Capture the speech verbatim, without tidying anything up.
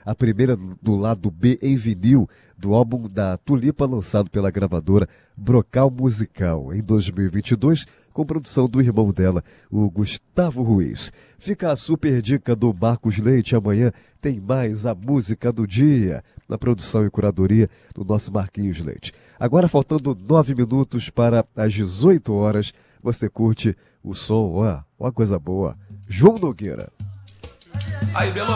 a primeira do lado B em vinil do álbum da Tulipa, lançado pela gravadora Brocal Musical, em dois mil e vinte e dois, com produção do irmão dela, o Gustavo Ruiz. Fica a super dica do Marcos Leite. Amanhã tem mais a música do dia, na produção e curadoria do nosso Marquinhos Leite. Agora, faltando nove minutos para as dezoito horas, você curte o som, ó, uma coisa boa. João Nogueira. Aí, Belo.